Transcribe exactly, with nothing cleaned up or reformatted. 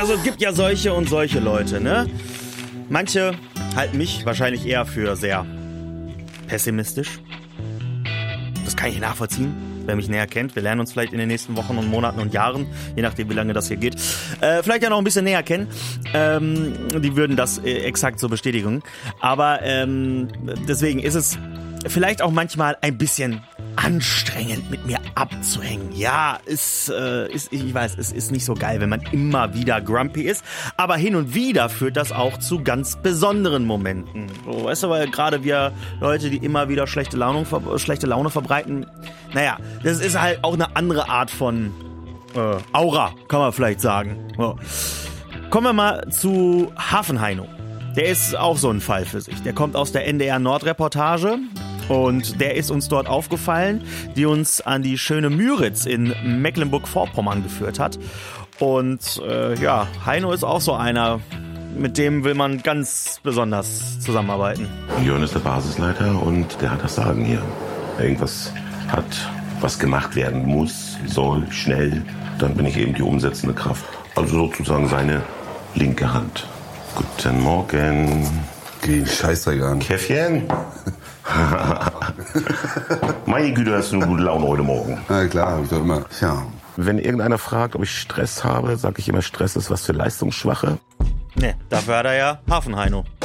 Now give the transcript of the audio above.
also es gibt ja solche und solche Leute, ne? Manche halten mich wahrscheinlich eher für sehr pessimistisch. Das kann ich nachvollziehen, wer mich näher kennt. Wir lernen uns vielleicht in den nächsten Wochen und Monaten und Jahren, je nachdem wie lange das hier geht, äh, vielleicht ja noch ein bisschen näher kennen. Ähm, die würden das äh, exakt so bestätigen. Aber ähm, deswegen ist es vielleicht auch manchmal ein bisschen anstrengend, mit mir abzuhängen. Ja, ist, äh, ist, ich weiß, es ist nicht so geil, wenn man immer wieder grumpy ist, aber hin und wieder führt das auch zu ganz besonderen Momenten. So, weißt du, weil gerade wir Leute, die immer wieder schlechte Laune, schlechte Laune verbreiten, naja, das ist halt auch eine andere Art von äh, Aura, kann man vielleicht sagen. So. Kommen wir mal zu Hafenheino. Der ist auch so ein Fall für sich. Der kommt aus der N D R Nord-Reportage. Und der ist uns dort aufgefallen, die uns an die schöne Müritz in Mecklenburg-Vorpommern geführt hat. Und äh, ja, Heino ist auch so einer, mit dem will man ganz besonders zusammenarbeiten. Jörn ist der Basisleiter und der hat das Sagen hier. Irgendwas hat, was gemacht werden muss, soll, schnell. Dann bin ich eben die umsetzende Kraft. Also sozusagen seine linke Hand. Guten Morgen. Geh Scheißdreck an. Käffchen? Meine Güte, hast du eine gute Laune heute Morgen. Na klar, hab ich doch immer. Ja. Wenn irgendeiner fragt, ob ich Stress habe, sage ich immer, Stress ist was für Leistungsschwache. Ne, dafür hat er ja Hafenheino.